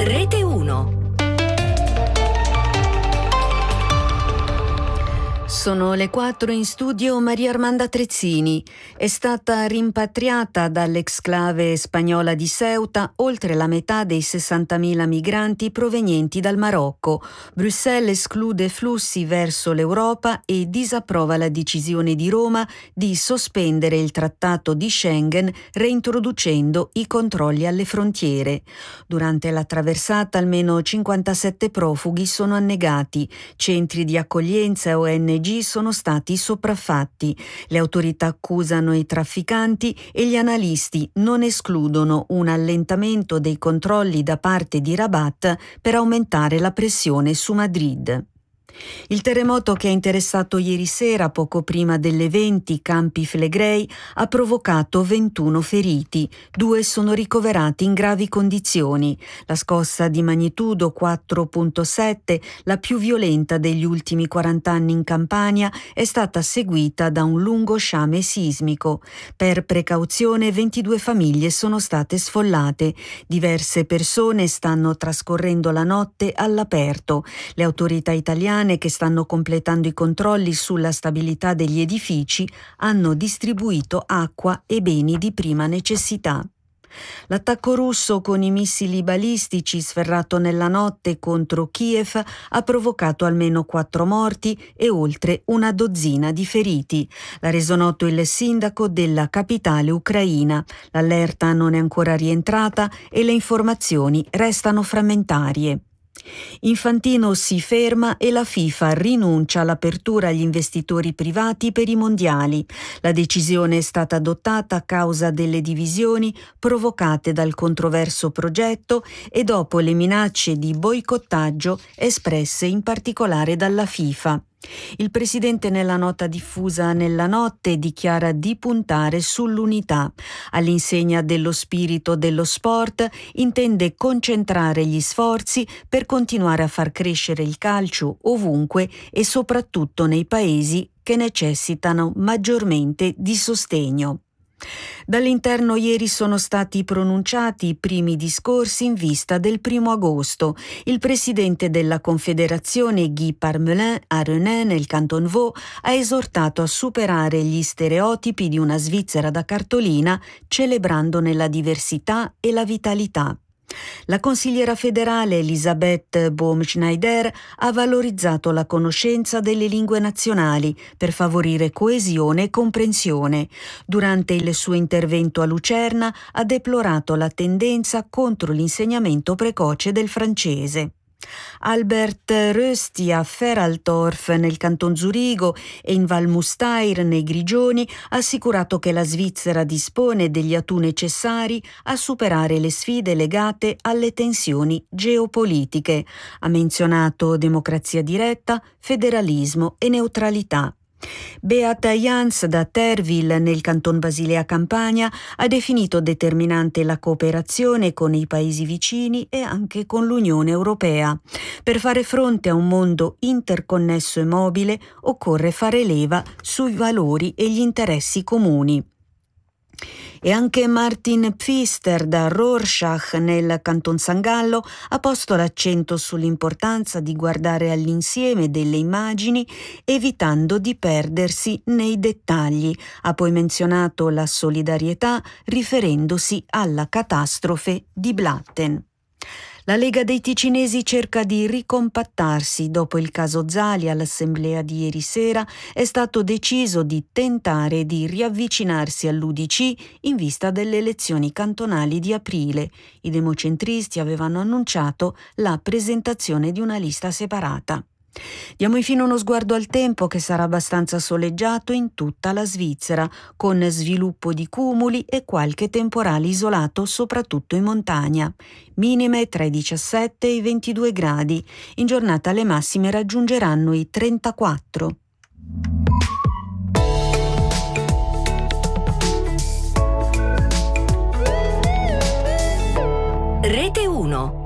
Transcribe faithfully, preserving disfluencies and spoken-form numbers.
Rete uno. Sono le quattro, in studio Maria Armanda Trezzini. È stata rimpatriata dall'exclave spagnola di Ceuta oltre la metà dei sessantamila migranti provenienti dal Marocco. Bruxelles esclude flussi verso l'Europa e disapprova la decisione di Roma di sospendere il trattato di Schengen, reintroducendo i controlli alle frontiere. Durante la traversata almeno cinquantasette profughi sono annegati. Centri di accoglienza e O N G sono stati sopraffatti. Le autorità accusano i trafficanti e gli analisti non escludono un allentamento dei controlli da parte di Rabat per aumentare la pressione su Madrid. Il terremoto che ha interessato ieri sera, poco prima delle venti, Campi Flegrei, ha provocato ventuno feriti. Due sono ricoverati in gravi condizioni. La scossa di magnitudo quattro virgola sette, la più violenta degli ultimi quaranta anni in Campania, è stata seguita da un lungo sciame sismico. Per precauzione, ventidue famiglie sono state sfollate. Diverse persone stanno trascorrendo la notte all'aperto. Le autorità italiane, che stanno completando i controlli sulla stabilità degli edifici, hanno distribuito acqua e beni di prima necessità. L'attacco russo con i missili balistici sferrato nella notte contro Kiev ha provocato almeno quattro morti e oltre una dozzina di feriti. L'ha reso noto il sindaco della capitale ucraina. L'allerta non è ancora rientrata e le informazioni restano frammentarie. Infantino si ferma e la FIFA rinuncia all'apertura agli investitori privati per i mondiali. La decisione è stata adottata a causa delle divisioni provocate dal controverso progetto e dopo le minacce di boicottaggio espresse in particolare dalla FIFA. Il presidente, nella nota diffusa nella notte, dichiara di puntare sull'unità. All'insegna dello spirito dello sport, intende concentrare gli sforzi per continuare a far crescere il calcio ovunque e soprattutto nei paesi che necessitano maggiormente di sostegno. Dall'interno ieri sono stati pronunciati i primi discorsi in vista del primo agosto. Il presidente della Confederazione, Guy Parmelin, a Rennes, nel Canton Vaud, ha esortato a superare gli stereotipi di una Svizzera da cartolina, celebrandone la diversità e la vitalità. La consigliera federale Elisabeth Baumschneider ha valorizzato la conoscenza delle lingue nazionali per favorire coesione e comprensione. Durante il suo intervento a Lucerna ha deplorato la tendenza contro l'insegnamento precoce del francese. Albert Rösti a Feraltorf nel Canton Zurigo e in Val Mustair nei Grigioni ha assicurato che la Svizzera dispone degli attu necessari a superare le sfide legate alle tensioni geopolitiche. Ha menzionato democrazia diretta, federalismo e neutralità. Beata Jans da Terville nel Canton Basilea Campania ha definito determinante la cooperazione con i paesi vicini e anche con l'Unione Europea. Per fare fronte a un mondo interconnesso e mobile occorre fare leva sui valori e gli interessi comuni. E anche Martin Pfister da Rorschach nel Canton San Gallo ha posto l'accento sull'importanza di guardare all'insieme delle immagini evitando di perdersi nei dettagli. Ha poi menzionato la solidarietà riferendosi alla catastrofe di Blatten. La Lega dei Ticinesi cerca di ricompattarsi. Dopo il caso Zali all'assemblea di ieri sera è stato deciso di tentare di riavvicinarsi all'U D C in vista delle elezioni cantonali di aprile. I democentristi avevano annunciato la presentazione di una lista separata. Diamo infine uno sguardo al tempo, che sarà abbastanza soleggiato in tutta la Svizzera, con sviluppo di cumuli e qualche temporale isolato soprattutto in montagna. Minime tra i diciassette e i ventidue gradi. In giornata le massime raggiungeranno i trentaquattro. Rete uno.